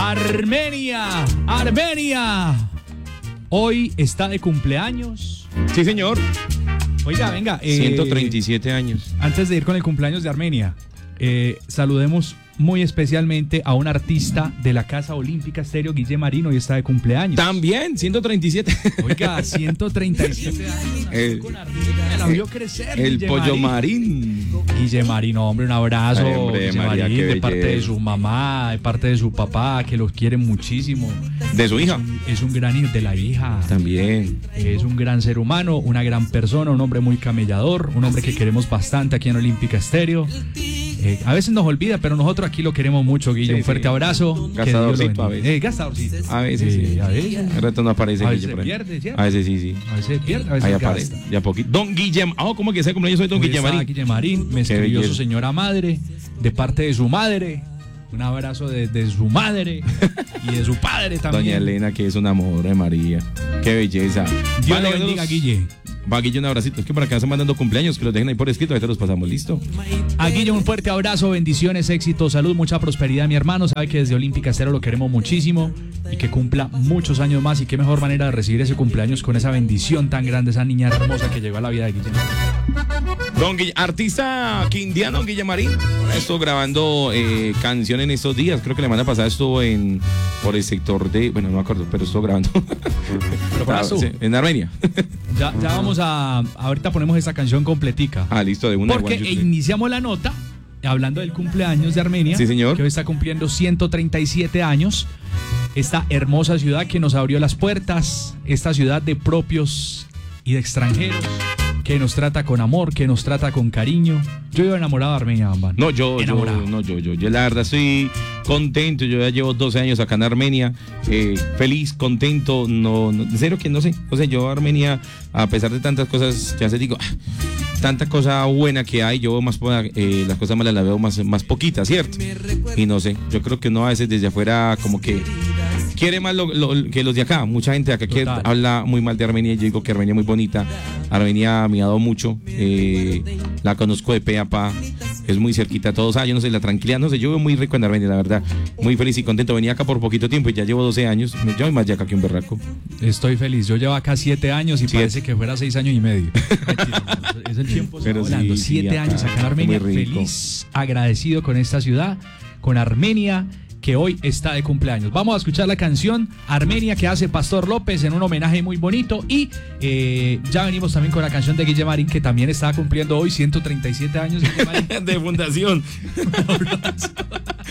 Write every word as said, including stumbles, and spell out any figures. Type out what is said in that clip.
Armenia, Armenia. Hoy está de cumpleaños. Sí, señor. Oiga, venga. Eh, ciento treinta y siete años. Antes de ir con el cumpleaños de Armenia, eh, saludemos muy especialmente a un artista de la Casa Olímpica Estéreo, Guille Marín, hoy está de cumpleaños. También, ciento treinta y siete. Oiga, ciento treinta y siete años. El, con Armenia, la vio crecer. El Guille Pollo Marín. Marín. Guille Marín, hombre, un abrazo. Ay, hombre, Guille María, Marín, qué de parte belleza. de su mamá, de parte de su papá, que los quieren muchísimo. De su hija. Es un, es un gran hijo de la hija. También. Es un gran ser humano, una gran persona, un hombre muy camellador, un hombre que queremos bastante aquí en Olímpica Estéreo. Eh, a veces nos olvida, pero nosotros aquí lo queremos mucho, Guille. Sí, un fuerte sí. abrazo. Gastadorcito a veces. Eh, gastadorcito. A veces sí. A veces. El rato no aparece A Guille veces por ahí. pierde, ¿cierto? A veces sí, sí. A veces pierde, a veces Ahí gasta. aparece. Ya poquito. Don Guille. Ah, ¿cómo que sea cumpleaños hoy, don Hoy Guille está Marín? Guille Marín me escribió belleza. su señora madre, de parte de su madre. Un abrazo de, de su madre y de su padre también. Doña Elena, que es un amor de María. Qué belleza. Dios Vale, lo bendiga, los- Guille. Va, Guille, un abracito. Es que para acá están mandando cumpleaños, que los dejen ahí por escrito, ahí te los pasamos, ¿listo? A Guille un fuerte abrazo, bendiciones, éxito, salud, mucha prosperidad, mi hermano. Sabe que desde Olímpica Estéreo lo queremos muchísimo y que cumpla muchos años más. Y qué mejor manera de recibir ese cumpleaños con esa bendición tan grande, esa niña hermosa que llegó a la vida de Guille. Don Guille, artista quindiano, Guille Marín. Estuvo grabando eh, canción en estos días. Creo que la semana pasada estuvo en por el sector de. Bueno, no me acuerdo, pero estuvo grabando. Pero para eso, Sí, en Armenia. ya, ya vamos a. Ahorita ponemos esta canción completica. Ah, listo, de una. Porque igual, yo- iniciamos la nota hablando del cumpleaños de Armenia. Sí, señor. Que hoy está cumpliendo ciento treinta y siete años. Esta hermosa ciudad que nos abrió las puertas. Esta ciudad de propios y de extranjeros. Que nos trata con amor, que nos trata con cariño. Yo vivo enamorado de Armenia, Bambán. No, yo, yo, Enamorado. no, yo, yo, yo la verdad estoy contento, yo ya llevo doce años acá en Armenia, eh, feliz, contento, no, no, en serio que no sé, o sea, yo Armenia, a pesar de tantas cosas que hace, digo, ah, tanta cosa buena que hay, yo veo más, eh, las cosas malas las veo más, más poquitas, ¿cierto? Y no sé, yo creo que uno a veces desde afuera como que quiere más lo, lo, que los de acá, mucha gente de acá que Total. habla muy mal de Armenia, yo digo que Armenia es muy bonita, Armenia me ha dado mucho, eh, la conozco de pe a pa, es muy cerquita a todos, ah, yo no sé, la tranquilidad, no sé, yo veo muy rico en Armenia, la verdad, muy feliz y contento, venía acá por poquito tiempo y ya llevo doce años, yo soy más de acá que un berraco. Estoy feliz. Yo llevo acá siete años y Siete. parece que fuera seis años y medio. Mentira, no, es el tiempo se va Pero sí, volando. sí, Siete acá, años acá en Armenia. muy rico. Feliz, agradecido con esta ciudad, con Armenia, que hoy está de cumpleaños. Vamos a escuchar la canción Armenia que hace Pastor López en un homenaje muy bonito. Y eh, ya venimos también con la canción de Guille Marín, que también está cumpliendo hoy ciento treinta y siete años. Guille Marín. De fundación. Un abrazo.